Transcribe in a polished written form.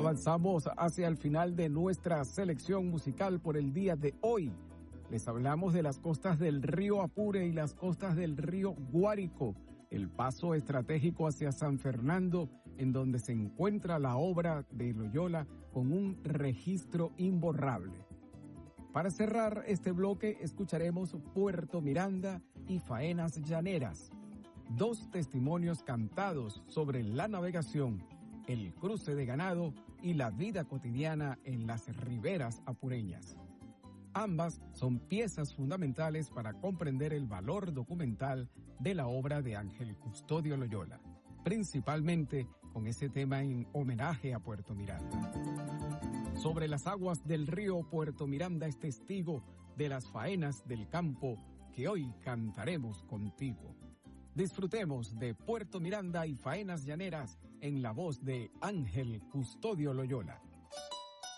avanzamos hacia el final de nuestra selección musical por el día de hoy. Les hablamos de las costas del río Apure y las costas del río Guárico, el paso estratégico hacia San Fernando, en donde se encuentra la obra de Loyola con un registro imborrable. Para cerrar este bloque, escucharemos Puerto Miranda y Faenas Llaneras, dos testimonios cantados sobre la navegación, el cruce de ganado y la vida cotidiana en las riberas apureñas. Ambas son piezas fundamentales para comprender el valor documental de la obra de Ángel Custodio Loyola, principalmente con ese tema en homenaje a Puerto Miranda. Sobre las aguas del río, Puerto Miranda es testigo de las faenas del campo que hoy cantaremos contigo. Disfrutemos de Puerto Miranda y Faenas Llaneras en la voz de Ángel Custodio Loyola.